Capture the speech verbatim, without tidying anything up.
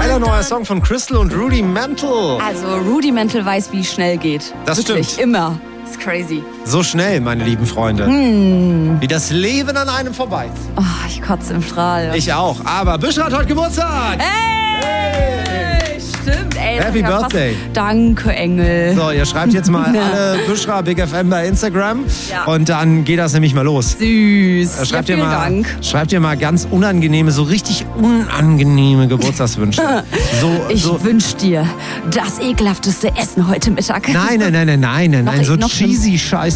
Geiler neuer Song von Crystal und Rudimental. Also Rudimental weiß, wie schnell geht. Das Wirklich, stimmt. immer. Das ist crazy. So schnell, meine lieben Freunde. Hm. Wie das Leben an einem vorbei. Oh, ich kotze im Strahl. Ich auch. Aber Büschel hat heute Geburtstag. Hey! Stimmt, ey. das Happy ist ja fast- Birthday. Danke, Engel. So, ihr schreibt jetzt mal alle Büschra Big F M bei Instagram. Ja. Und dann geht das nämlich mal los. Süß. Schreibt, ja, ihr vielen mal, Dank. schreibt ihr mal ganz unangenehme, so richtig unangenehme Geburtstagswünsche. So, Ich so, wünsch dir das ekelhafteste Essen heute Mittag. nein, nein, nein, nein, nein, nein, Noch- nein, so noch schlimm. cheesy Scheiß.